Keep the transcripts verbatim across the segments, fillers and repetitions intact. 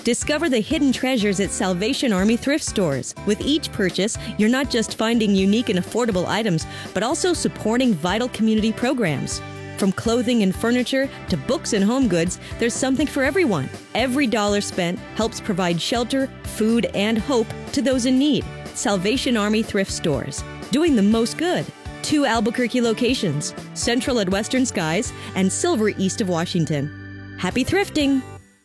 Discover the hidden treasures at Salvation Army thrift stores. With each purchase, you're not just finding unique and affordable items, but also supporting vital community programs. From clothing and furniture to books and home goods, there's something for everyone. Every dollar spent helps provide shelter, food, and hope to those in need. Salvation Army thrift stores, doing the most good. Two Albuquerque locations, Central at Western Skies and Silver east of Washington. Happy thrifting!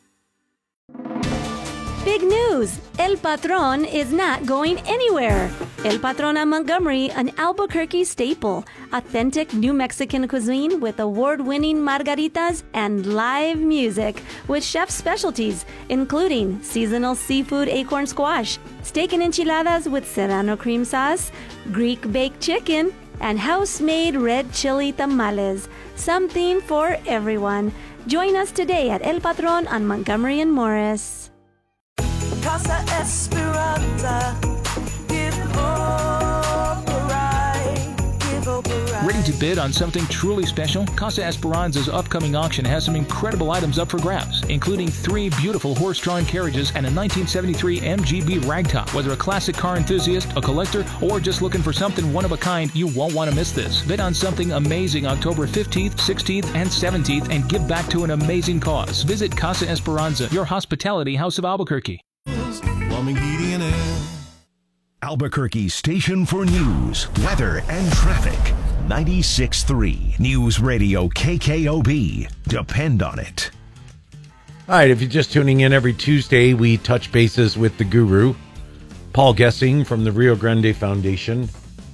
Big news! El Patron is not going anywhere. El Patron on Montgomery, an Albuquerque staple. Authentic New Mexican cuisine with award-winning margaritas and live music with chef specialties, including seasonal seafood acorn squash, steak and enchiladas with serrano cream sauce, Greek baked chicken, and house-made red chili tamales. Something for everyone. Join us today at El Patron on Montgomery and Morris. Casa Esperanza, give hope a ride, give hope a ride. Ready to bid on something truly special? Casa Esperanza's upcoming auction has some incredible items up for grabs, including three beautiful horse-drawn carriages and a nineteen seventy-three M G B ragtop. Whether a classic car enthusiast, a collector, or just looking for something one of a kind, you won't want to miss this. Bid on something amazing October fifteenth, sixteenth, and seventeenth and give back to an amazing cause. Visit Casa Esperanza, your hospitality house of Albuquerque. Plumbing, heating, and air. Albuquerque's station for news, weather, and traffic. ninety-six point three News Radio K K O B. Depend on it. All right, if you're just tuning in every Tuesday, we touch bases with the guru, Paul Gessing from the Rio Grande Foundation,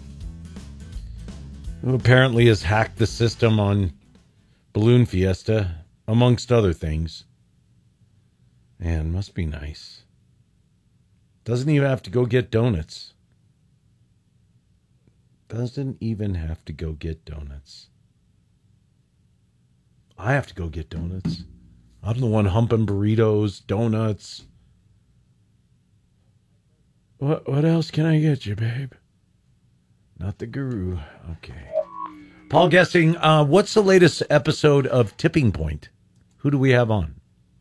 who apparently has hacked the system on Balloon Fiesta, amongst other things. Man, must be nice. Doesn't even have to go get donuts. Doesn't even have to go get donuts. I have to go get donuts. I'm the one humping burritos, donuts. What what else can I get you, babe? Not the guru. Okay. Paul Gessing, uh, what's the latest episode of Tipping Point? Who do we have on?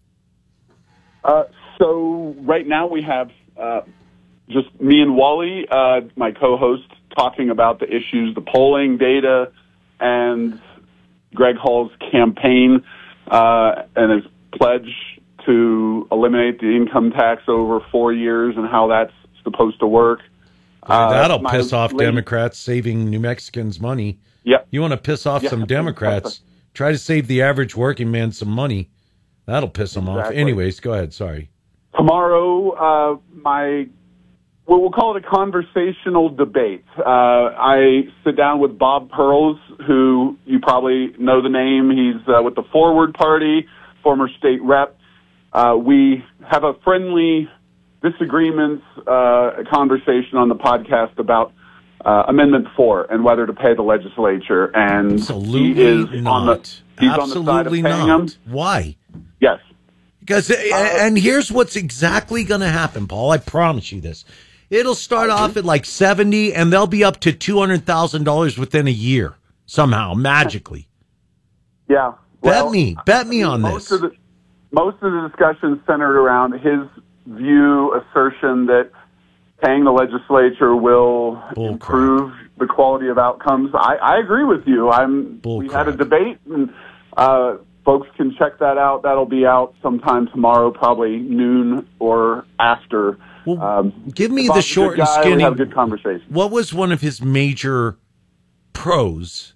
Uh, so right now we have uh, just me and Wally, uh, my co-host, talking about the issues, the polling data, and Greg Hall's campaign uh, and his pledge to eliminate the income tax over four years and how that's supposed to work. Uh, That'll my piss off lady- Democrats saving New Mexicans money. Yep. You want to piss off Yeah. some Democrats, try to save the average working man some money. That'll piss them off. Exactly. Anyways, go ahead. Sorry. Tomorrow, uh, my well, we'll call it a conversational debate. Uh, I sit down with Bob Pearls, who you probably know the name. He's uh, with the Forward Party, former state rep. Uh, we have a friendly disagreements uh, conversation on the podcast about uh, Amendment four and whether to pay the legislature. And Absolutely he is not. on the he's Absolutely on the side of paying not. them. Why? Yes. Because, and here's what's exactly going to happen, Paul. I promise you this. It'll start off at like seventy, and they'll be up to two hundred thousand dollars within a year, somehow, magically. Yeah. Bet Well, me. Bet me on most this. Of the, most of the discussion centered around his view, assertion that paying the legislature will Bull improve the quality of outcomes. I, I agree with you. I'm. Bull we crap. had a debate, and uh, folks can check that out. That'll be out sometime tomorrow, probably noon or after. Well, Um, give me if the Bob's a short good and guy, skinny. We have a good conversation. What was one of his major pros?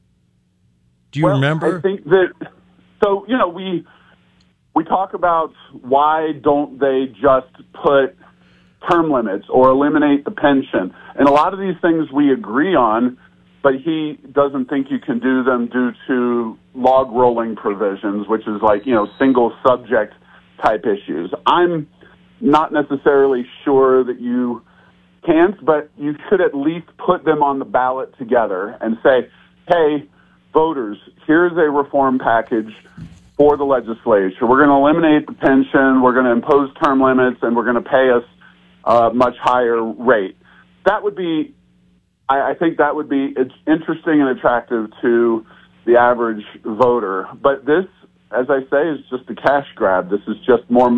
Do you Well, remember? I think that, so, you know, we we talk about why don't they just put term limits or eliminate the pension. And a lot of these things we agree on, but he doesn't think you can do them due to log rolling provisions, which is like, you know, single subject type issues. I'm not necessarily sure that you can't, but you should at least put them on the ballot together and say, hey, voters, here's a reform package for the legislature. We're going to eliminate the pension, we're going to impose term limits, and we're going to pay us a much higher rate. That would be, I, I think that would be it's interesting and attractive to the average voter. But this, as I say, is just a cash grab. This is just more